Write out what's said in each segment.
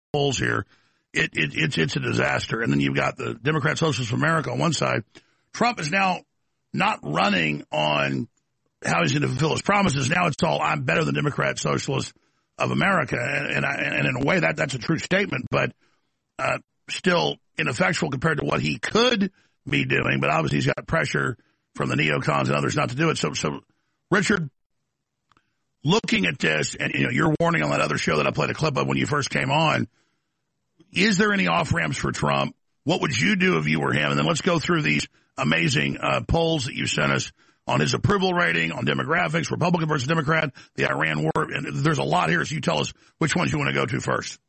polls here, it's a disaster. And then you've got the Democrat Socialists of America on one side. Trump is now not running on how he's going to fulfill his promises. Now it's all, I'm better than Democrat Socialists of America. And in a way, that's a true statement, but still ineffectual compared to what he could be doing. But obviously he's got pressure from the neocons and others not to do it. So Richard, looking at this, and your warning on that other show that I played a clip of when you first came on, is there any off-ramps for Trump? What would you do if you were him? And then let's go through these amazing polls that you sent us on his approval rating, on demographics, Republican versus Democrat, the Iran war. And there's a lot here, so you tell us which ones you want to go to first.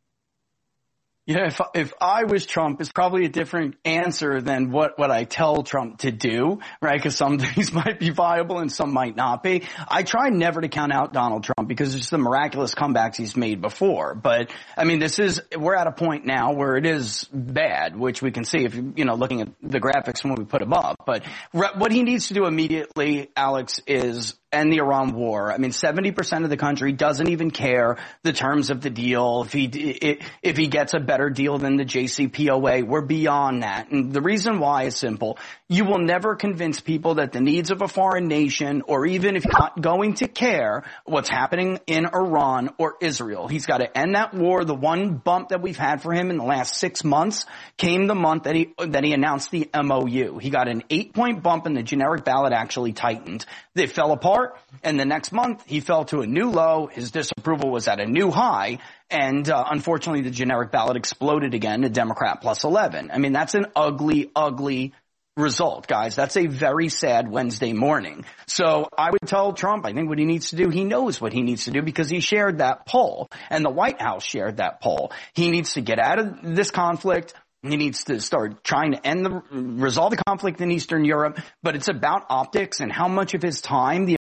Yeah, if I was Trump, it's probably a different answer than what I tell Trump to do, right? Because some things might be viable and some might not be. I try never to count out Donald Trump because it's the miraculous comebacks he's made before. But I mean, we're at a point now where it is bad, which we can see if looking at the graphics when we put them up. But what he needs to do immediately, Alex, is end the Iran war. I mean, 70% of the country doesn't even care the terms of the deal. If he gets a better deal than the JCPOA, we're beyond that. And the reason why is simple. You will never convince people that the needs of a foreign nation, or even if you're not going to care what's happening in Iran or Israel. He's got to end that war. The one bump that we've had for him in the last 6 months came the month that he announced the MOU. He got an 8-point bump and the generic ballot actually tightened. They fell apart, and the next month he fell to a new low. His disapproval was at a new high, and unfortunately the generic ballot exploded again to Democrat plus 11. I mean, that's an ugly, ugly result, guys. That's a very sad Wednesday morning. So I would tell Trump, I think what he needs to do, he knows what he needs to do because he shared that poll, and the White House shared that poll. He needs to get out of this conflict. He needs to start trying to resolve the conflict in Eastern Europe, but it's about optics and how much of his time the